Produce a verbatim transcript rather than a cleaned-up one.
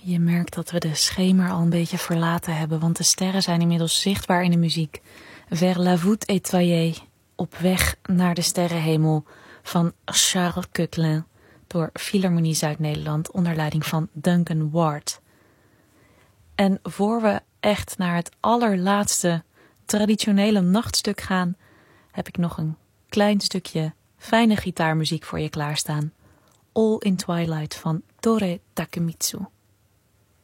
Je merkt dat we de schemer al een beetje verlaten hebben, want de sterren zijn inmiddels zichtbaar in de muziek. Vers la voûte étoilée, op weg naar de sterrenhemel van Charles Koechlin door Philharmonie Zuid-Nederland onder leiding van Duncan Ward. En voor we echt naar het allerlaatste traditionele nachtstuk gaan, heb ik nog een klein stukje fijne gitaarmuziek voor je klaarstaan. All in Twilight van Toru Takemitsu.